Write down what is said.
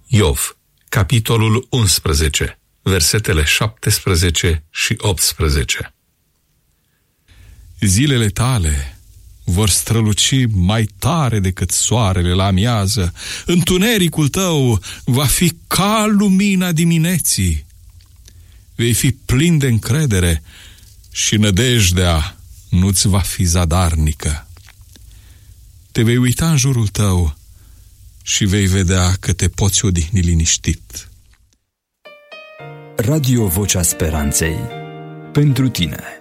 Iov, capitolul 11, versetele 17 și 18. Zilele tale vor străluci mai tare decât soarele la amiază. Întunericul tău va fi ca lumina dimineții. Vei fi plin de încredere și nădejdea nu-ți va fi zadarnică. Te vei uita în jurul tău și vei vedea că te poți odihni liniștit. Radio Vocea Speranței. Pentru tine.